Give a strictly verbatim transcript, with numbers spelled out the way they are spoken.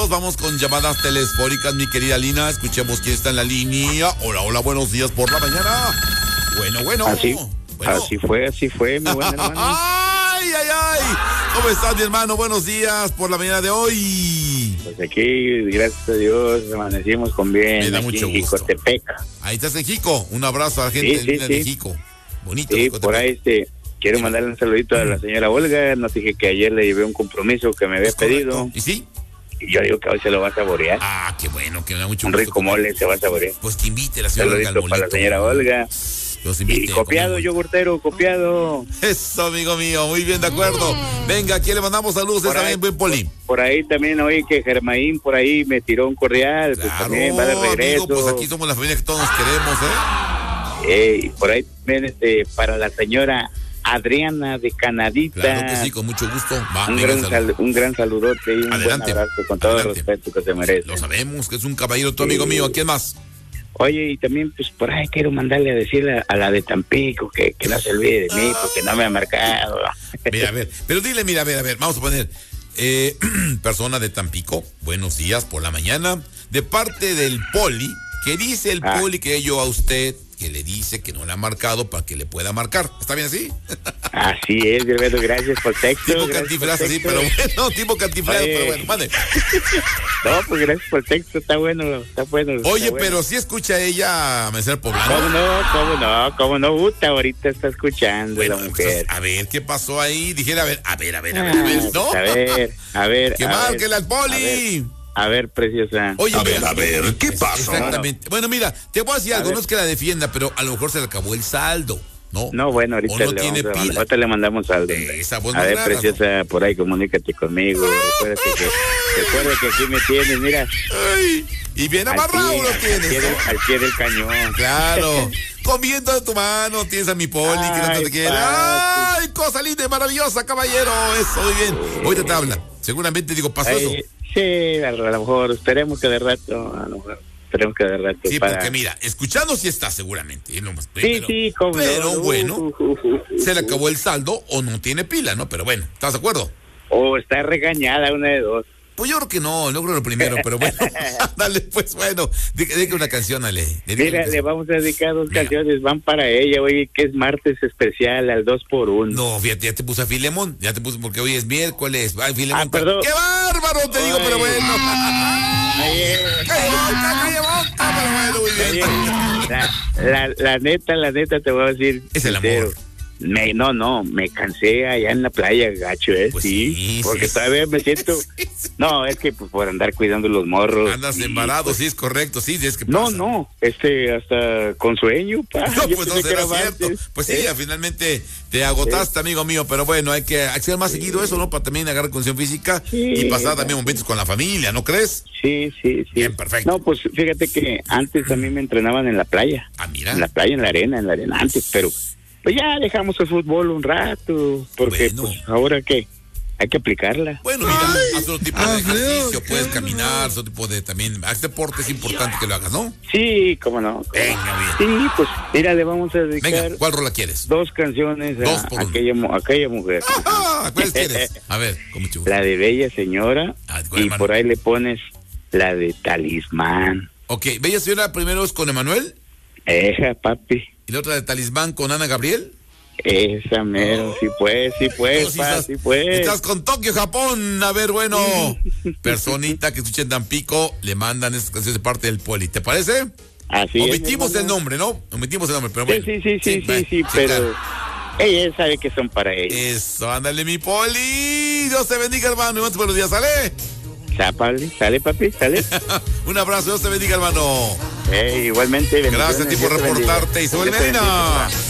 minutos, vamos con llamadas telefónicas, mi querida Lina. Escuchemos quién está en la línea. Hola, hola, buenos días por la mañana. Bueno, bueno. Así, bueno. así fue, así fue, mi buen hermano. ¡Ay, ay, ay! ¿Cómo estás, mi hermano? Buenos días por la mañana de hoy. Pues aquí, gracias a Dios, amanecimos con bien. Me da aquí mucho en gusto. Jicotepeca. Ahí estás en Jico. Un abrazo a la gente Sí, sí, de, sí. de Jico. Bonito. Sí, Jicotepeca. por ahí este, quiero mandarle un saludito a la señora Olga. Nos dije que ayer le llevé un compromiso que me había ¿Es correcto? pedido. ¿Y sí? Y yo digo que hoy se lo va a saborear. Ah, qué bueno, que me da mucho Un gusto. rico mole se va a saborear. Pues que invite a la señora Olga al Saludito para la molito. señora Olga. Los invite Y a copiado, comer. yogurtero, copiado. Eso, amigo mío, muy bien, de acuerdo. Venga, aquí le mandamos saludos, Por está ahí- bien, buen Poli. Por ahí también oí que Germaín por ahí me tiró un cordial. Pues Claro, también va de regreso. amigo, pues aquí somos la familia que todos nos queremos, ¿eh? Eh, y por ahí también este, para la señora Adriana de Canadita. Claro que sí, con mucho gusto. Va, Un venga, gran, salud. sal- un gran saludote y un Adelante. buen abrazo con todo Adelante. el respeto que se merece. Lo sabemos, que es un caballero, tu amigo Sí. mío. ¿A quién más? Oye, y también pues por ahí quiero mandarle a decirle a, a la de Tampico que, que no se olvide de mí porque no me ha marcado. Mira, a ver, pero dile, mira, a ver, a ver, vamos a poner, eh, persona de Tampico, buenos días por la mañana, de parte del Poli, que dice el Ah. Poli que yo a usted, que le dice que no le ha marcado para que le pueda marcar. ¿Está bien así? Así es, Gilberto, gracias por texto. Tipo gracias cantiflas por así, texto. pero bueno, tipo cantiflas, Oye. pero bueno, mande. No, pues gracias por texto, está bueno, está bueno. está Oye, bueno. pero si escucha ella a Meser ¿Cómo Poblano. no? ¿Cómo no? ¿Cómo no? Uta, ahorita está escuchando Bueno, la entonces, mujer. a ver, ¿qué pasó ahí? Dijera, a ver, a ver, a ver, a ver, a Ah, ver, ¿no? A ver, a ver. Que a ver, márquele al a Poli. ver, A ver, preciosa. Oye, A ver, mira, a ver, ¿qué es- pasó? Exactamente. Bueno, mira, te voy a decir A algo, ver. no es que la defienda, pero a lo mejor se le acabó el saldo, ¿no? No, bueno, ahorita, O no le, tiene vamos a- pila. ahorita le mandamos algo. Eh, esa voz A me ver, agrada, preciosa, por ahí comunícate conmigo. Recuerda que, recuerda que aquí me tienes, mira. Ay, y bien amarrado al lo pie, al tienes, pie del- ¿no? al pie del cañón. Claro. Comiendo de tu mano, tienes a mi Poli que no te Ay, quiere. papi. Ay, cosa linda y maravillosa, caballero. Eso, muy bien. Ahorita te habla. Seguramente digo, pasó eso. Ay, sí, a lo mejor, esperemos que de rato, a lo mejor, esperemos que de rato. Sí, para... porque mira, escuchando sí está seguramente. es lo más- Sí, pero, sí, cómo no. pero bueno, Uh, uh, uh, uh, se le uh. acabó el saldo o no tiene pila, ¿no? Pero bueno, ¿estás de acuerdo? O está regañada, una de dos. Pues yo creo que no, no creo lo primero, pero bueno, dale, pues bueno, dedica una canción, Ale. dedica una Mira, canción. le vamos a dedicar dos Mira. canciones, van para ella, oye, que es martes especial, al dos por uno. No, fíjate, ya te puse a Filemón, ya te puse porque hoy es miércoles. Ay, Filemón, Ah, perdón. ¡qué bárbaro! Te digo, Ay. pero bueno. Ay, eh. ¡Cállate boca, cállate boca! Pero bueno, muy Oye, bien. la, la, la neta, la neta, te voy a decir. Es el sincero, amor. Me, no, no, me cansé allá en la playa, gacho, ¿eh? Pues sí, sí, porque sí. todavía me siento... Sí, sí. No, es que pues, por andar cuidando los morros. Andas y, embarado, pues, sí, es correcto, sí, sí, es que No, pasa. no, este, hasta con sueño, pa. No, Yo pues no pensé que será era cierto. martes. Pues sí, ¿Eh? finalmente te agotaste, amigo mío, pero bueno, hay que hacer más seguido eso, ¿no? Para también agarrar condición física Sí. y pasar también momentos con la familia, ¿no crees? Sí, sí, sí. Bien, perfecto. No, pues fíjate que antes a mí me entrenaban en la playa. Ah, mira. En la playa, en la arena, en la arena, antes, pero pues ya dejamos el fútbol un rato, porque Bueno. pues ahora qué, hay que aplicarla. Bueno, mira, haz otro tipo de ejercicio, puedes caminar, otro tipo de también, haz deporte, es importante que lo hagas, ¿no? Sí, cómo no. cómo Venga, bien. no. Sí, pues mira, le vamos a dedicar Venga, ¿cuál rola quieres? dos canciones a, Dos por uno. aquella, mu- aquella mujer. Ah, ¿cuáles quieres? A ver, con mucho gusto. La de Bella Señora, Ah, ¿cuál, y hermano? por ahí le pones la de Talismán. Ok, Bella Señora primero es con Emanuel Esa, papi. y la otra de Talismán con Ana Gabriel. Esa mero, sí pues, sí pues, No, sí pa, estás, sí pues. estás con Tokio, Japón. A ver, bueno, personita que escuche en Tampico, le mandan esas canciones de parte del Poli. ¿Te parece? Así es, Omitimos el hermano. nombre, ¿no? Omitimos el nombre, pero Sí, bueno. sí, sí, sí, sí, bueno, sí, pero claro. ella sabe que son para ella. Eso, ándale, mi Poli. Dios te bendiga, hermano. Y muchos buenos días, ¿sale? Sale, sale, papi, sale. Un abrazo, Dios te bendiga, hermano. Eh, igualmente, bendiciones, Gracias a ti por Dios te bendiga. reportarte. Isabel Dios te bendiga. Medina.